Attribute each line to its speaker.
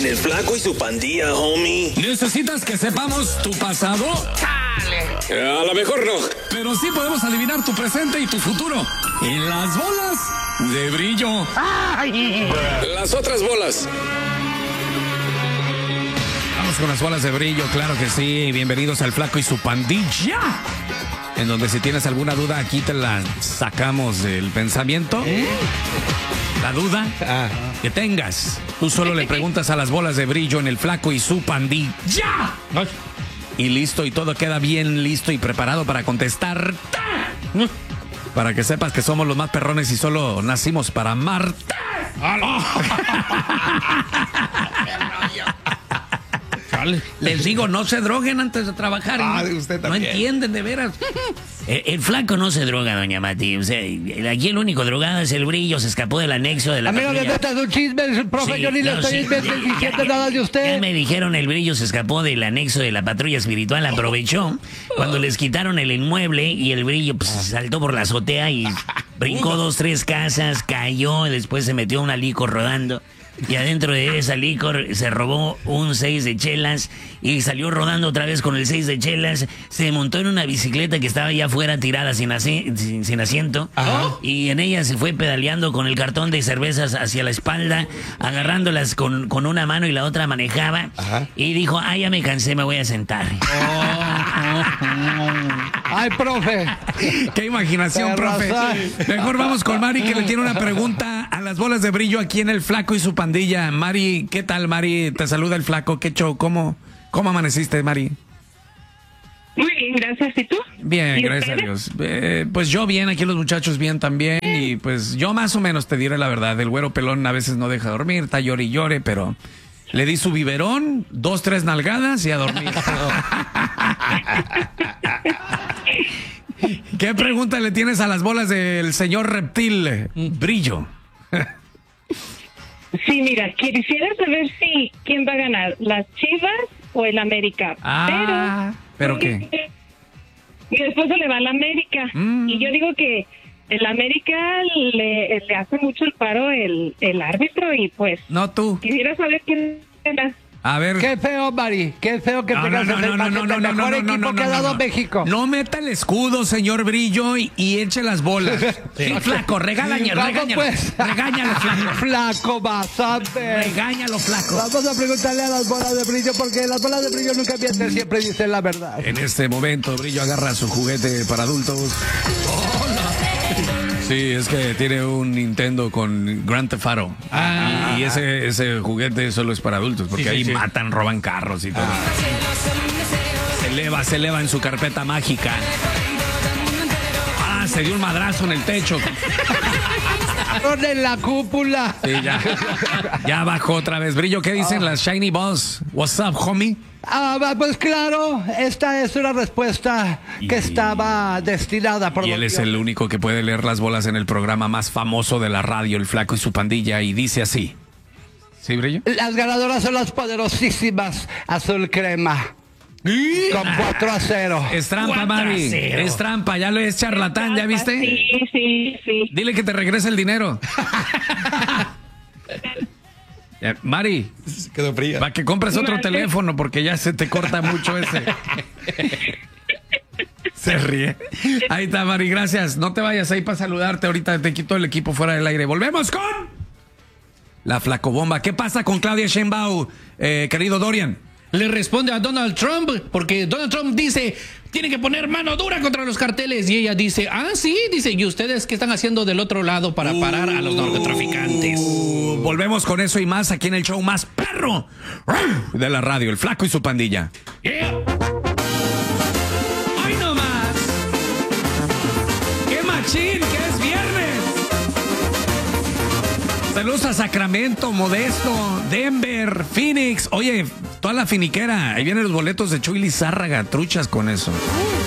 Speaker 1: En el Flaco y su Pandilla, homie.
Speaker 2: ¿Necesitas que sepamos tu pasado?
Speaker 1: ¡Chale! A lo mejor no.
Speaker 2: Pero sí podemos adivinar tu presente y tu futuro. En las bolas de brillo.
Speaker 3: ¡Ay!
Speaker 1: Las otras bolas.
Speaker 2: Vamos con las bolas de brillo, claro que sí. Bienvenidos al Flaco y su Pandilla. En donde si tienes alguna duda, aquí te la sacamos del pensamiento. La duda que tengas, tú solo le preguntas a las bolas de brillo en el Flaco y su Pandilla. Y listo, y todo queda bien listo y preparado para contestar. Para que sepas que somos los más perrones y solo nacimos para amarte. Les digo, no se droguen antes de trabajar.
Speaker 4: Usted
Speaker 2: no
Speaker 4: también.
Speaker 2: entienden, de veras.
Speaker 5: El Flaco no se droga, doña Mati. O sea, aquí el único drogado es el brillo. Se escapó del anexo de la
Speaker 3: Amigo, le
Speaker 5: patrulla.
Speaker 3: metas un chisme, profe.
Speaker 5: Sí,
Speaker 3: Yo ni le
Speaker 5: no,
Speaker 3: estoy
Speaker 5: sí,
Speaker 3: diciendo nada de
Speaker 5: Ya
Speaker 3: usted.
Speaker 5: me dijeron, el brillo se escapó del anexo de la patrulla espiritual. Aprovechó cuando les quitaron el inmueble y el brillo pues, saltó por la azotea y brincó 2, 3 casas, cayó, y después se metió a una licor rodando. Y adentro de esa licor se robó un 6 de chelas y salió rodando otra vez con el 6 de chelas. Se montó en una bicicleta que estaba allá afuera tirada sin asiento. Y en ella se fue pedaleando con el cartón de cervezas hacia la espalda, agarrándolas con una mano y la otra manejaba. Y dijo, ya me cansé, me voy a sentar.
Speaker 3: Ay, profe.
Speaker 2: Qué imaginación, profe. Mejor vamos con Mari, que le tiene una pregunta a las bolas de brillo aquí en el Flaco y su Pandilla. Mari, ¿qué tal, Mari? Te saluda el Flaco. ¿Qué show? ¿Cómo amaneciste, Mari?
Speaker 6: Muy bien, gracias. ¿Y tú?
Speaker 2: Bien,
Speaker 6: ¿Y
Speaker 2: gracias a Dios. Pues yo bien, aquí los muchachos bien también. Y pues yo más o menos te diré la verdad. El güero pelón a veces no deja dormir, está llore y llore, pero le di su biberón, 2, 3 nalgadas y a dormir. ¿Qué pregunta le tienes a las bolas del señor Reptil Brillo?
Speaker 6: Sí, mira, quisiera saber quién va a ganar, las Chivas o el América.
Speaker 2: ¿Pero qué?
Speaker 6: Mi esposo le va al América. Y yo digo que el América le hace mucho el paro el árbitro y pues...
Speaker 2: No tú.
Speaker 6: Quisiera saber quién gana.
Speaker 2: A ver.
Speaker 3: Qué feo, Mari. Qué feo que tengas el mejor equipo que ha dado México.
Speaker 2: No meta el escudo, señor Brillo, y eche las bolas. Sí, Flaco, regáñalo,
Speaker 3: pues.
Speaker 2: Regáñalo, Flaco.
Speaker 3: Flaco, vas a ver.
Speaker 2: Regáñalo, Flaco.
Speaker 3: Vamos a preguntarle a las bolas de brillo, porque las bolas de brillo nunca mienten, siempre dicen la verdad.
Speaker 2: En este momento, Brillo agarra su juguete para adultos. Sí, es que tiene un Nintendo con Grand Theft Auto. Y ese juguete solo es para adultos, porque ahí matan, roban carros y todo. Se eleva en su carpeta mágica. Se dio un madrazo en el techo.
Speaker 3: En la cúpula.
Speaker 2: Sí, ya bajó otra vez. Brillo, ¿qué dicen las Shiny Balls? What's up, homie?
Speaker 3: Pues claro, esta es una respuesta que estaba destinada por...
Speaker 2: Y él es el único que puede leer las bolas en el programa más famoso de la radio, El Flaco y su Pandilla, y dice así. ¿Sí, Brillo?
Speaker 3: Las ganadoras son las poderosísimas Azul Crema. Con 4-0.
Speaker 2: Es trampa, Mari. Es trampa, ya lo es charlatán, ¿ya viste?
Speaker 6: Sí.
Speaker 2: Dile que te regrese el dinero. Mari,
Speaker 4: quedó fría.
Speaker 2: para que compres otro teléfono porque ya se te corta mucho ese. Se ríe. Ahí está, Mari, gracias. No te vayas ahí para saludarte. Ahorita te quito el equipo fuera del aire. Volvemos con la Flacobomba. ¿Qué pasa con Claudia Sheinbaum, querido Dorian?
Speaker 7: Le responde a Donald Trump, porque Donald Trump dice, tiene que poner mano dura contra los carteles. Y ella dice, sí, dice, ¿y ustedes qué están haciendo del otro lado para parar a los narcotraficantes?
Speaker 2: Volvemos con eso y más aquí en el show más perro de la radio, El Flaco y su Pandilla. ¡Ay, no más! ¡Qué machín, que es viernes! Saludos a Sacramento, Modesto, Denver, Phoenix. Oye, toda la finiquera. Ahí vienen los boletos de Chuy Lizárraga. Truchas con eso.